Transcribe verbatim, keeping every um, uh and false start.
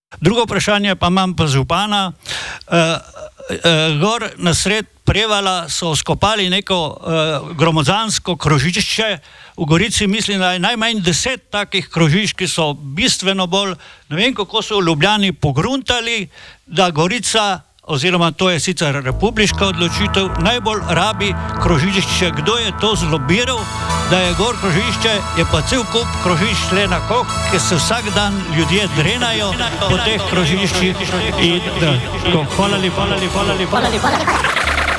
Drugo vprašanje pa imam pa župana. Uh, uh, gor na sred Prevala so skopali neko uh, gromozansko krožišče. V Gorici mislim, da je najmanj deset takih krožišč, ki so bistveno bolj, ne vem, kako so v Ljubljani pogruntali, da Gorica, oziroma to je sicer republiška odločitev, najbolj rabi krožišče. Kdo je to zlobiral, da je gor krožišče, je pa cel kup krožišč le na koh, ki se vsak dan ljudje drenajo po teh krožiščih. In, da, hvala lepa, hvala lepa, hvala lepa.